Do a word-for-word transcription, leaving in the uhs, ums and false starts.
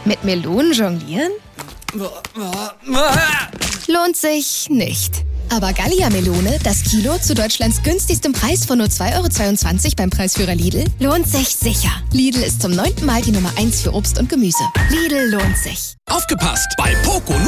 Mit Melonen jonglieren? Lohnt sich nicht. Aber Gallia-Melone, das Kilo zu Deutschlands günstigstem Preis von nur zwei Euro zweiundzwanzig beim Preisführer Lidl, lohnt sich sicher. Lidl ist zum neunten Mal die Nummer eins für Obst und Gemüse. Lidl lohnt sich. Aufgepasst! Bei Poco